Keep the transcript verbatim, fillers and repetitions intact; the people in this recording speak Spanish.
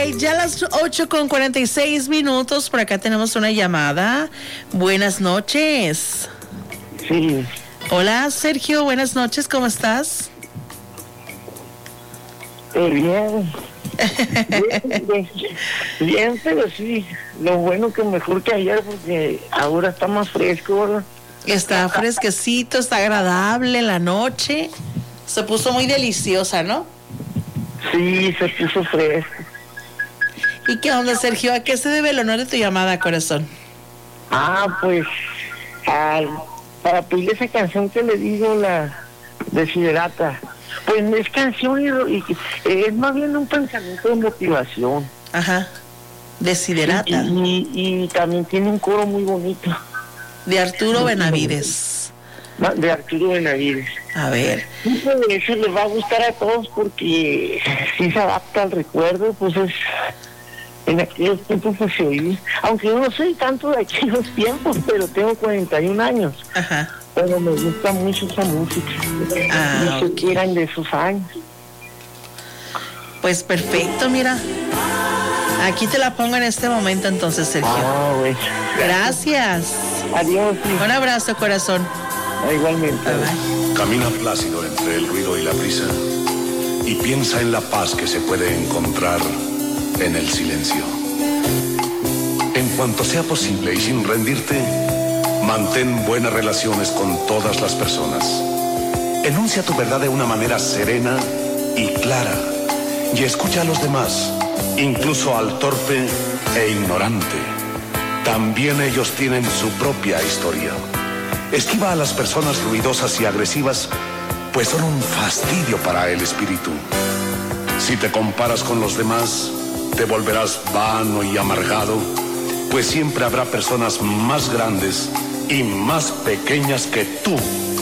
Ya a las ocho con cuarenta y seis minutos, por acá tenemos una llamada. Buenas noches. Sí. Hola, Sergio, buenas noches, ¿cómo estás? Eh, bien. bien, bien. Bien, pero sí, lo bueno que mejor que ayer porque ahora está más fresco, ¿verdad? Está fresquecito, está agradable la noche. Se puso muy deliciosa, ¿no? Sí, se puso fresco. ¿Y qué onda, Sergio? ¿A qué se debe el honor de tu llamada, corazón? Ah, pues, al, para pedir esa canción que le digo, la Desiderata. Pues no es canción, y, y es más bien un pensamiento de motivación. Ajá, Desiderata. Y, y, y también tiene un coro muy bonito. De Arturo Benavides. De Arturo Benavides. A ver. Eso les va a gustar a todos porque si se adapta al recuerdo, pues es... En aquellos tiempos pues se oí, aunque yo no soy tanto de aquellos tiempos, pero tengo cuarenta y un años. Ajá. Pero me gusta mucho esa música. Ah, no sé okay. qué eran de esos años. Pues perfecto, mira. Aquí te la pongo en este momento entonces, Sergio. Ah, güey. Gracias. Adiós. Sí. Un abrazo, corazón. Ah, igualmente. Bye, bye. Camina plácido entre el ruido y la prisa y piensa en la paz que se puede encontrar en el silencio. En cuanto sea posible y sin rendirte, mantén buenas relaciones con todas las personas. Enuncia tu verdad de una manera serena y clara y escucha a los demás, incluso al torpe e ignorante. También ellos tienen su propia historia. Esquiva a las personas ruidosas y agresivas, pues son un fastidio para el espíritu. Si te comparas con los demás, te volverás vano y amargado, pues siempre habrá personas más grandes y más pequeñas que tú